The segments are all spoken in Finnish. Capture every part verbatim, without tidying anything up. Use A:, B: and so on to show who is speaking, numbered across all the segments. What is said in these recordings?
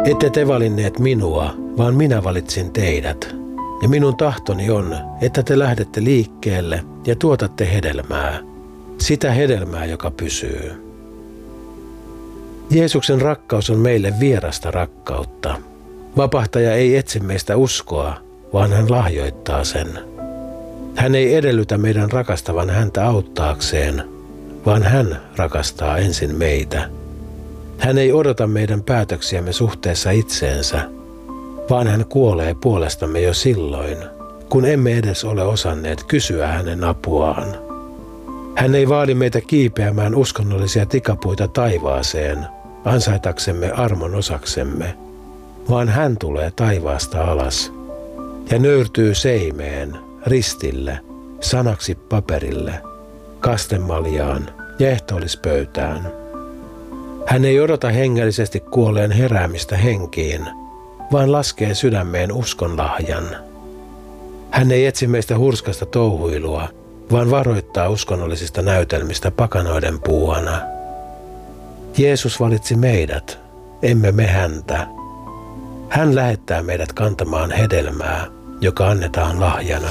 A: Ette te valinneet minua, vaan minä valitsin teidät. Ja minun tahtoni on, että te lähdette liikkeelle ja tuotatte hedelmää, sitä hedelmää, joka pysyy. Jeesuksen rakkaus on meille vierasta rakkautta. Vapahtaja ei etsi meistä uskoa, vaan hän lahjoittaa sen. Hän ei edellytä meidän rakastavan häntä auttaakseen, vaan hän rakastaa ensin meitä. Hän ei odota meidän päätöksiämme suhteessa itseensä, vaan hän kuolee puolestamme jo silloin, kun emme edes ole osanneet kysyä hänen apuaan. Hän ei vaadi meitä kiipeämään uskonnollisia tikapuita taivaaseen, ansaitaksemme armon osaksemme, vaan hän tulee taivaasta alas ja nöyrtyy seimeen, ristille, sanaksi paperille, kastemaljaan ja ehtoollispöytään. Hän ei odota hengellisesti kuolleen heräämistä henkiin, vaan laskee sydämeen uskonlahjan. Hän ei etsi meistä hurskasta touhuilua, vaan varoittaa uskonnollisista näytelmistä pakanoiden puuhana. Jeesus valitsi meidät, emme me häntä. Hän lähettää meidät kantamaan hedelmää, joka annetaan lahjana.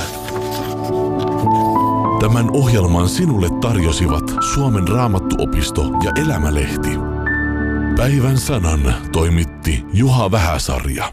B: Tämän ohjelman sinulle tarjosivat Suomen Raamattuopisto ja Elämälehti. Päivän sanan toimitti Juha Vähäsarja.